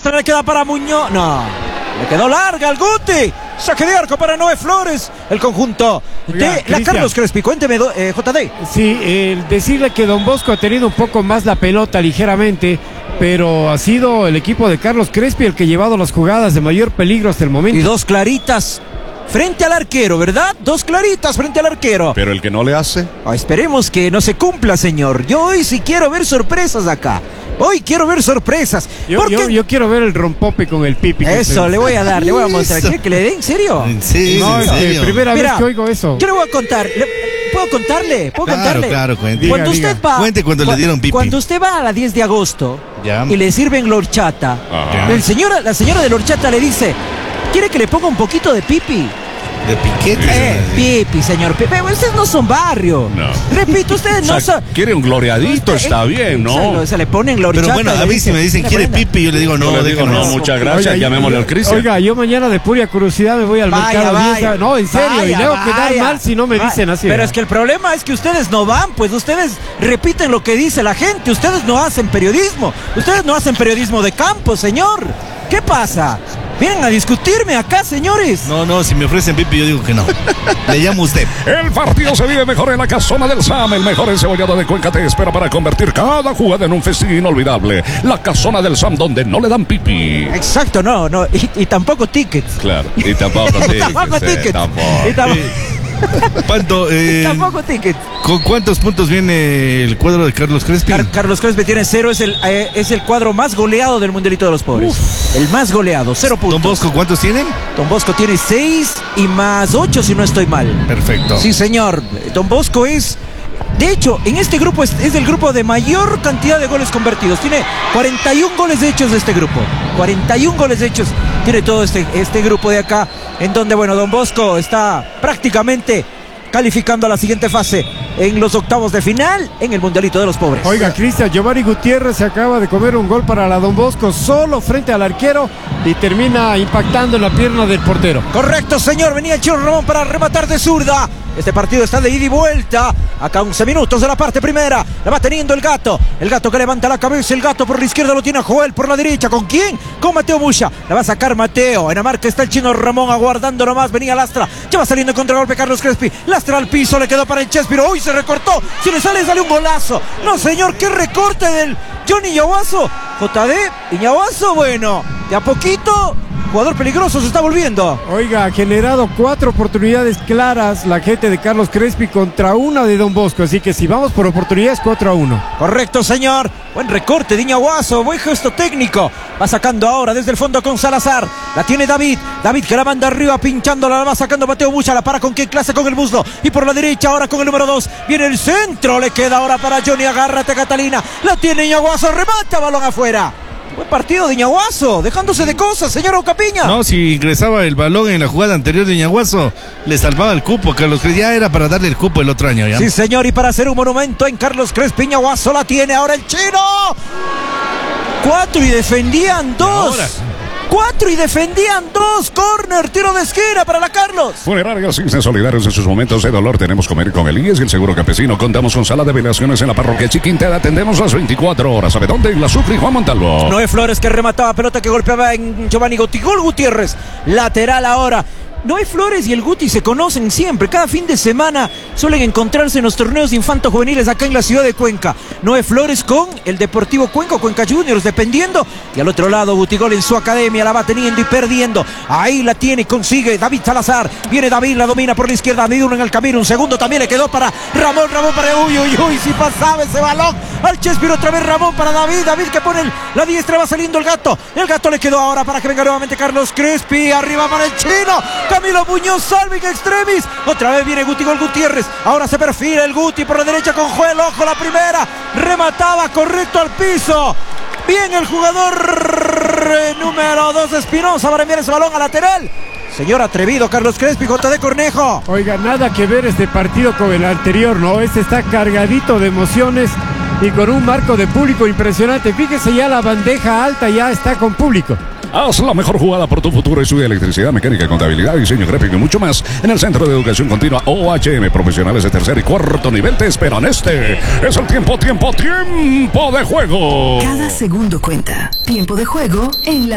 Le queda para Muñoz. No. Le quedó larga al Guti. Saque de arco para Noé Flores. El conjunto de la Carlos Crespi. Cuénteme, JD. Sí, decirle que Don Bosco ha tenido un poco más la pelota ligeramente, pero ha sido el equipo de Carlos Crespi el que ha llevado las jugadas de mayor peligro hasta el momento. Y dos claritas frente al arquero, ¿verdad? Dos claritas frente al arquero. Pero el que no le hace. Esperemos que no se cumpla, señor. Yo hoy sí quiero ver sorpresas acá. Hoy quiero ver sorpresas. Yo quiero ver el rompope con el Pipi. Eso, le voy a dar, le voy a mostrar. ¿Quiere que le dé? ¿En serio? Sí, no, es que primera vez que oigo eso. Yo le voy a contar. ¿Puedo contarle? Claro, cuente. Cuando usted va, cuente cuando le dieron pipi. Cuando usted va a la 10 de agosto y le sirven la horchata, la señora de la horchata le dice, ¿quiere que le ponga un poquito de pipi? De piquete. Pipi, señor Pipi. Ustedes no son barrio. No. Repito, ustedes no son. Quiere un gloriadito, está bien, ¿no? Se le ponen la horchata. Pero bueno, a mí si me dicen, ¿quiere pipi? Yo le digo, no, muchas gracias, llamémosle al Cristian. Oiga, yo mañana de pura curiosidad me voy al mercado. No, en serio, y luego quedar mal si no me dicen así. Pero es que el problema es que ustedes no van, pues ustedes repiten lo que dice la gente. Ustedes no hacen periodismo. Ustedes no hacen periodismo de campo, señor. ¿Qué pasa? Vienen a discutirme acá, señores. No, si me ofrecen pipi yo digo que no. Le llamo a usted. El partido se vive mejor en la Casona del Sam. El mejor encebollado de Cuenca te espera para convertir cada jugada en un festín inolvidable. La Casona del Sam, donde no le dan pipi. Exacto, no. Y tampoco tickets. Claro, y tampoco tickets. Tampoco tickets. Tampoco tickets. ¿Con cuántos puntos viene el cuadro de Carlos Crespi? Carlos Crespi tiene 0, es el cuadro más goleado del Mundialito de los Pobres. El más goleado, 0 puntos. ¿Don Bosco cuántos tienen? Don Bosco tiene 6 y más 8 si no estoy mal. Perfecto. Sí, señor. Don Bosco es... De hecho, en este grupo es el grupo de mayor cantidad de goles convertidos. Tiene 41 goles hechos de este grupo. 41 goles hechos tiene todo este grupo de acá. En donde, bueno, Don Bosco está prácticamente calificando a la siguiente fase en los octavos de final en el Mundialito de los Pobres. Oiga, Cristian, Giovanni Gutiérrez se acaba de comer un gol para la Don Bosco solo frente al arquero y termina impactando en la pierna del portero. Correcto, señor. Venía el Chino Ramón para rematar de zurda. Este partido está de ida y vuelta. Acá 11 minutos de la parte primera. La va teniendo el Gato. El Gato que levanta la cabeza. El Gato por la izquierda lo tiene a Joel por la derecha. ¿Con quién? Con Mateo Mucha. La va a sacar Mateo. En la marca está el Chino Ramón aguardando nomás. Venía Lastra. Ya va saliendo en contragolpe Carlos Crespi. Lastra al piso. Le quedó para el Chespiro. Uy, se recortó. Si le sale un golazo. No, señor. Qué recorte del Johnny Iñahuazo. JD. Iñahuazo, bueno. De a poquito. Jugador peligroso se está volviendo. Oiga, ha generado 4 oportunidades claras la gente de Carlos Crespi contra una de Don Bosco. Así que si vamos por oportunidades, 4-1. Correcto, señor. Buen recorte de Iñahuazo. Buen gesto técnico. Va sacando ahora desde el fondo con Salazar. La tiene David. David que la manda arriba pinchándola. La va sacando Mateo Mucha. La para con qué clase con el muslo. Y por la derecha ahora con el número 2. Viene el centro. Le queda ahora para Johnny. Agárrate, Catalina. La tiene Iñahuazo. Remata. Balón afuera. Buen partido de Iñahuazo, dejándose de cosas, señor Ocapiña. No, si ingresaba el balón en la jugada anterior de Iñahuazo, le salvaba el cupo. Carlos Crespi ya era para darle el cupo el otro año. ¿Ya? Sí, señor, y para hacer un monumento en Carlos Crespi, Iñahuazo la tiene ahora el Chino. 4 y defendían 2. 4 y defendían 2. Corner, tiro de esquina para la Carlos. Funerarias Cisnes Solidarios. En sus momentos de dolor tenemos comer con el IES y el Seguro Campesino. Contamos con sala de velaciones en la parroquia Chiquintea. Atendemos las 24 horas. ¿Sabe dónde? En la Sucre y Juan Montalvo. Noé Flores que remataba, pelota que golpeaba en Giovanni Gotigol Gutiérrez. Lateral ahora. Noé Flores y el Guti se conocen siempre. Cada fin de semana suelen encontrarse en los torneos de infantos juveniles acá en la ciudad de Cuenca. Noé Flores con el Deportivo Cuenca o Cuenca Juniors, dependiendo. Y al otro lado, Gutigol en su academia. La va teniendo y perdiendo. Ahí la tiene y consigue David Salazar. Viene David, la domina por la izquierda. David uno en el camino. Un segundo también le quedó para Ramón. Ramón para... Uy, si pasaba ese balón. Al Chespiro otra vez Ramón para David. David que pone la diestra. Va saliendo el Gato. El Gato le quedó ahora para que venga nuevamente Carlos Crespi. Arriba para el Chino. Camilo Muñoz, salve que extremis. Otra vez viene Gutigol Gutiérrez. Ahora se perfila el Guti por la derecha con Joel. Ojo, la primera. Remataba correcto al piso. Bien el jugador número 2 Espinosa para enviar ese balón a lateral. Señor atrevido Carlos Crespi, JD Cornejo. Oiga, nada que ver este partido con el anterior, ¿no? Este está cargadito de emociones y con un marco de público impresionante. Fíjese, ya la bandeja alta ya está con público. Haz la mejor jugada por tu futuro. Estudia electricidad, mecánica, contabilidad, diseño gráfico y mucho más en el Centro de Educación Continua OHM. Profesionales de tercer y cuarto nivel te esperan. Este es el tiempo de juego. Cada segundo cuenta. Tiempo de juego en la